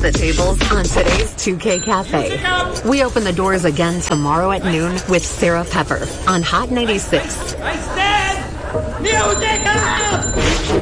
the tables on today's 2K Cafe. We open the doors again tomorrow at noon with Sarah Pepper on Hot 96. I said, music up!